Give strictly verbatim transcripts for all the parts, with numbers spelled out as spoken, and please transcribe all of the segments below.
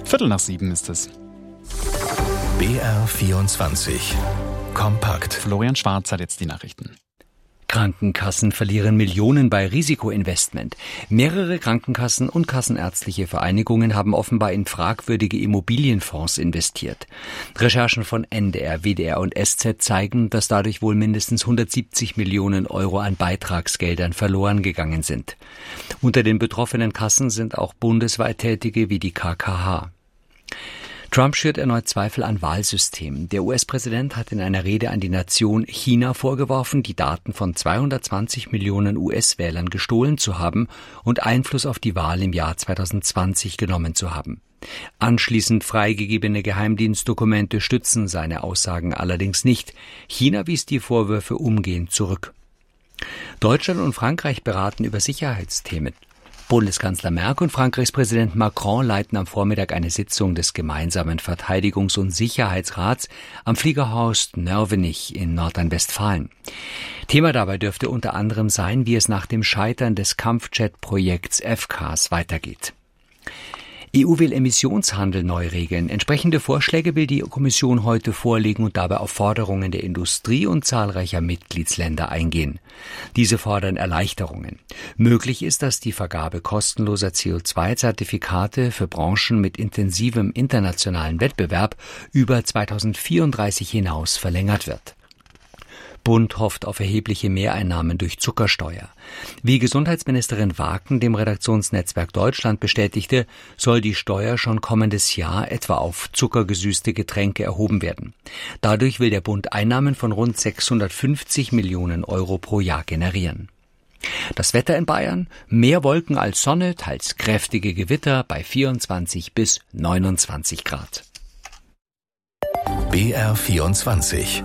Viertel nach sieben ist es. B R vierundzwanzig. Kompakt. Florian Schwarz hat jetzt die Nachrichten. Krankenkassen verlieren Millionen bei Risikoinvestment. Mehrere Krankenkassen und kassenärztliche Vereinigungen haben offenbar in fragwürdige Immobilienfonds investiert. Recherchen von N D R, W D R und S Z zeigen, dass dadurch wohl mindestens hundertsiebzig Millionen Euro an Beitragsgeldern verloren gegangen sind. Unter den betroffenen Kassen sind auch bundesweit Tätige wie die K K H. Trump schürt erneut Zweifel an Wahlsystemen. Der U S-Präsident hat in einer Rede an die Nation China vorgeworfen, die Daten von zweihundertzwanzig Millionen U S-Wählern gestohlen zu haben und Einfluss auf die Wahl im Jahr zweitausendzwanzig genommen zu haben. Anschließend freigegebene Geheimdienstdokumente stützen seine Aussagen allerdings nicht. China wies die Vorwürfe umgehend zurück. Deutschland und Frankreich beraten über Sicherheitsthemen. Bundeskanzler Merkel und Frankreichs Präsident Macron leiten am Vormittag eine Sitzung des gemeinsamen Verteidigungs- und Sicherheitsrats am Fliegerhorst Nörvenich in Nordrhein-Westfalen. Thema dabei dürfte unter anderem sein, wie es nach dem Scheitern des Kampfjet-Projekts F C A S weitergeht. E U will Emissionshandel neu regeln. Entsprechende Vorschläge will die Kommission heute vorlegen und dabei auf Forderungen der Industrie und zahlreicher Mitgliedsländer eingehen. Diese fordern Erleichterungen. Möglich ist, dass die Vergabe kostenloser C O zwei Zertifikate für Branchen mit intensivem internationalen Wettbewerb über zweitausendvierunddreißig hinaus verlängert wird. Bund hofft auf erhebliche Mehreinnahmen durch Zuckersteuer. Wie Gesundheitsministerin Waken dem Redaktionsnetzwerk Deutschland bestätigte, soll die Steuer schon kommendes Jahr etwa auf zuckergesüßte Getränke erhoben werden. Dadurch will der Bund Einnahmen von rund sechshundertfünfzig Millionen Euro pro Jahr generieren. Das Wetter in Bayern? Mehr Wolken als Sonne, teils kräftige Gewitter bei vierundzwanzig bis neunundzwanzig Grad. B R vierundzwanzig.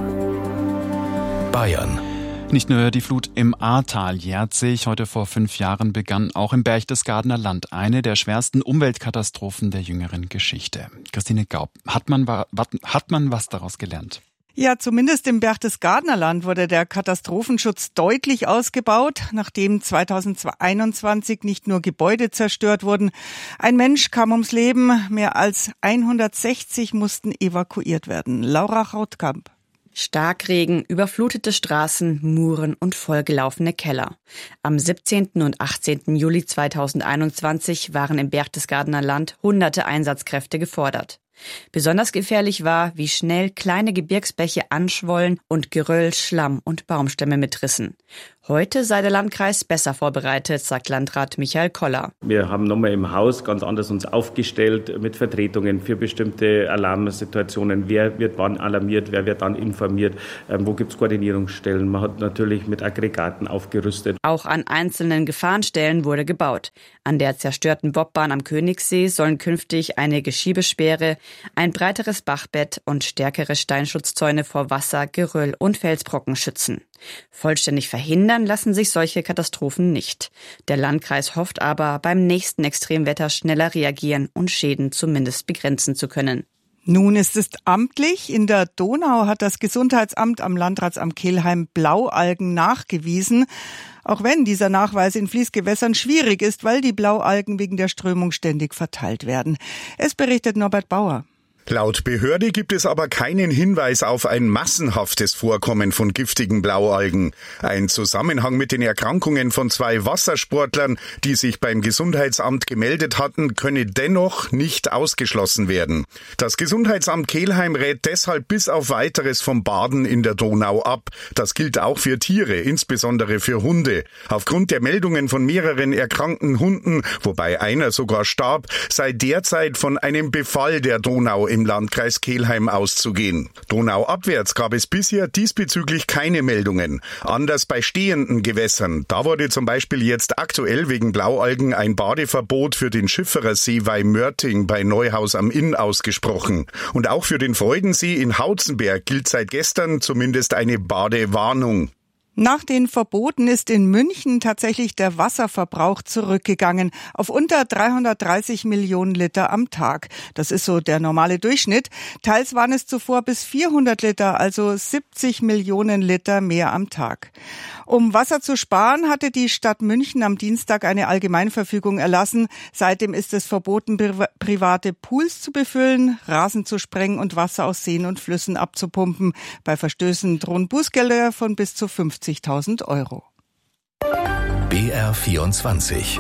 Bayern. Nicht nur die Flut im Ahrtal jährt sich. Heute vor fünf Jahren begann auch im Berchtesgadener Land eine der schwersten Umweltkatastrophen der jüngeren Geschichte. Christine Gaub, hat man, hat man was daraus gelernt? Ja, zumindest im Berchtesgadener Land wurde der Katastrophenschutz deutlich ausgebaut, nachdem zweitausendeinundzwanzig nicht nur Gebäude zerstört wurden. Ein Mensch kam ums Leben, mehr als hundertsechzig mussten evakuiert werden. Laura Rautkamp. Starkregen, überflutete Straßen, Muren und vollgelaufene Keller. Am siebzehnten und achtzehnten Juli zweitausendeinundzwanzig waren im Berchtesgadener Land hunderte Einsatzkräfte gefordert. Besonders gefährlich war, wie schnell kleine Gebirgsbäche anschwollen und Geröll, Schlamm und Baumstämme mitrissen. Heute sei der Landkreis besser vorbereitet, sagt Landrat Michael Koller. Wir haben nochmal im Haus ganz anders uns aufgestellt mit Vertretungen für bestimmte Alarmsituationen. Wer wird wann alarmiert, wer wird dann informiert, ähm, wo gibt es Koordinierungsstellen. Man hat natürlich mit Aggregaten aufgerüstet. Auch an einzelnen Gefahrenstellen wurde gebaut. An der zerstörten Bobbahn am Königssee sollen künftig eine Geschiebesperre, ein breiteres Bachbett und stärkere Steinschutzzäune vor Wasser, Geröll und Felsbrocken schützen. Vollständig verhindern lassen sich solche Katastrophen nicht. Der Landkreis hofft aber, beim nächsten Extremwetter schneller reagieren und Schäden zumindest begrenzen zu können. Nun ist es amtlich. In der Donau hat das Gesundheitsamt am Landratsamt Kelheim Blaualgen nachgewiesen. Auch wenn dieser Nachweis in Fließgewässern schwierig ist, weil die Blaualgen wegen der Strömung ständig verteilt werden. Es berichtet Norbert Bauer. Laut Behörde gibt es aber keinen Hinweis auf ein massenhaftes Vorkommen von giftigen Blaualgen. Ein Zusammenhang mit den Erkrankungen von zwei Wassersportlern, die sich beim Gesundheitsamt gemeldet hatten, könne dennoch nicht ausgeschlossen werden. Das Gesundheitsamt Kelheim rät deshalb bis auf Weiteres vom Baden in der Donau ab. Das gilt auch für Tiere, insbesondere für Hunde. Aufgrund der Meldungen von mehreren erkrankten Hunden, wobei einer sogar starb, sei derzeit von einem Befall der Donau im Landkreis Kelheim auszugehen. Donauabwärts gab es bisher diesbezüglich keine Meldungen. Anders bei stehenden Gewässern. Da wurde zum Beispiel jetzt aktuell wegen Blaualgen ein Badeverbot für den Schifferersee Weimörting bei Neuhaus am Inn ausgesprochen. Und auch für den Freudensee in Hautzenberg gilt seit gestern zumindest eine Badewarnung. Nach den Verboten ist in München tatsächlich der Wasserverbrauch zurückgegangen auf unter dreihundertdreißig Millionen Liter am Tag. Das ist so der normale Durchschnitt. Teils waren es zuvor bis vierhundert Liter, also siebzig Millionen Liter mehr am Tag. Um Wasser zu sparen, hatte die Stadt München am Dienstag eine Allgemeinverfügung erlassen. Seitdem ist es verboten, private Pools zu befüllen, Rasen zu sprengen und Wasser aus Seen und Flüssen abzupumpen. Bei Verstößen drohen Bußgelder von bis zu fünfzigtausend Euro. B R vierundzwanzig.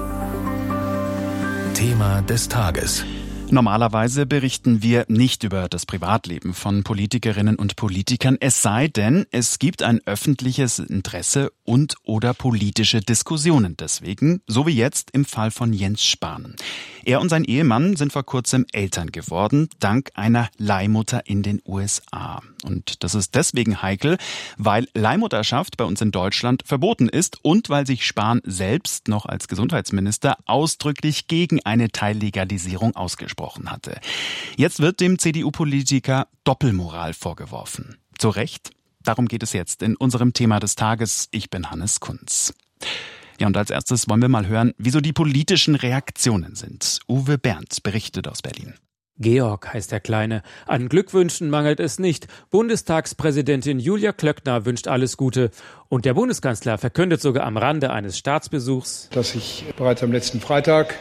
Thema des Tages. Normalerweise berichten wir nicht über das Privatleben von Politikerinnen und Politikern, es sei denn, es gibt ein öffentliches Interesse und oder politische Diskussionen deswegen, so wie jetzt im Fall von Jens Spahn. Er und sein Ehemann sind vor kurzem Eltern geworden, dank einer Leihmutter in den U S A. Und das ist deswegen heikel, weil Leihmutterschaft bei uns in Deutschland verboten ist und weil sich Spahn selbst noch als Gesundheitsminister ausdrücklich gegen eine Teillegalisierung ausgesprochen hatte. Jetzt wird dem C D U-Politiker Doppelmoral vorgeworfen. Zu Recht? Darum geht es jetzt in unserem Thema des Tages. Ich bin Hannes Kunz. Ja, und als erstes wollen wir mal hören, wieso die politischen Reaktionen sind. Uwe Berndt berichtet aus Berlin. Georg heißt der Kleine. An Glückwünschen mangelt es nicht. Bundestagspräsidentin Julia Klöckner wünscht alles Gute. Und der Bundeskanzler verkündet sogar am Rande eines Staatsbesuchs, dass ich bereits am letzten Freitag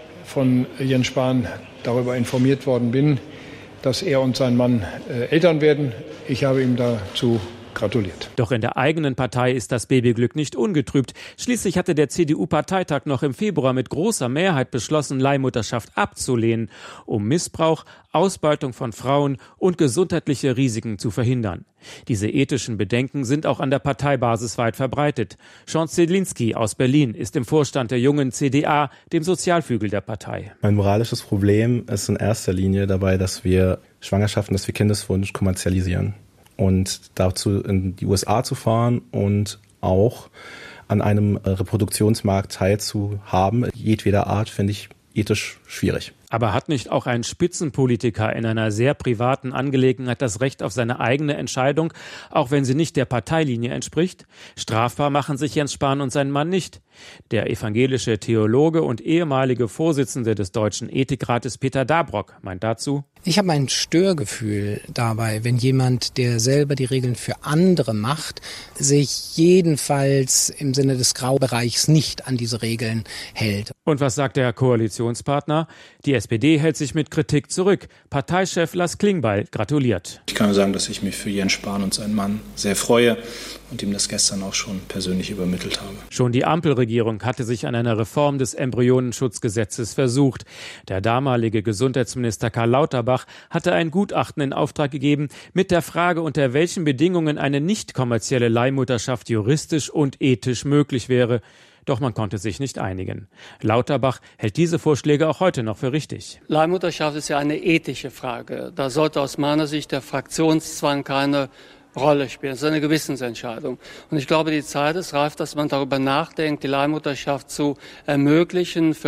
von Jens Spahn darüber informiert worden bin, dass er und sein Mann äh, Eltern werden. Ich habe ihm dazu gratuliert. Doch in der eigenen Partei ist das Babyglück nicht ungetrübt. Schließlich hatte der C D U-Parteitag noch im Februar mit großer Mehrheit beschlossen, Leihmutterschaft abzulehnen, um Missbrauch, Ausbeutung von Frauen und gesundheitliche Risiken zu verhindern. Diese ethischen Bedenken sind auch an der Parteibasis weit verbreitet. Sean Zedlinski aus Berlin ist im Vorstand der jungen C D A, dem Sozialflügel der Partei. Ein moralisches Problem ist in erster Linie dabei, dass wir Schwangerschaften, dass wir Kindeswunsch kommerzialisieren. Und dazu in die U S A zu fahren und auch an einem Reproduktionsmarkt teilzuhaben, jedweder Art, finde ich ethisch schwierig. Aber hat nicht auch ein Spitzenpolitiker in einer sehr privaten Angelegenheit das Recht auf seine eigene Entscheidung, auch wenn sie nicht der Parteilinie entspricht? Strafbar machen sich Jens Spahn und sein Mann nicht. Der evangelische Theologe und ehemalige Vorsitzende des Deutschen Ethikrates Peter Dabrock meint dazu: Ich habe ein Störgefühl dabei, wenn jemand, der selber die Regeln für andere macht, sich jedenfalls im Sinne des Graubereichs nicht an diese Regeln hält. Und was sagt der Koalitionspartner? Die S P D hält sich mit Kritik zurück. Parteichef Lars Klingbeil gratuliert. Ich kann nur sagen, dass ich mich für Jens Spahn und seinen Mann sehr freue und ihm das gestern auch schon persönlich übermittelt habe. Schon die Ampelregierung hatte sich an einer Reform des Embryonenschutzgesetzes versucht. Der damalige Gesundheitsminister Karl Lauterbach hatte ein Gutachten in Auftrag gegeben mit der Frage, unter welchen Bedingungen eine nicht kommerzielle Leihmutterschaft juristisch und ethisch möglich wäre. Doch man konnte sich nicht einigen. Lauterbach hält diese Vorschläge auch heute noch für richtig. Leihmutterschaft ist ja eine ethische Frage. Da sollte aus meiner Sicht der Fraktionszwang keine Rolle spielen. Das ist eine Gewissensentscheidung. Und ich glaube, die Zeit ist reif, dass man darüber nachdenkt, die Leihmutterschaft zu ermöglichen für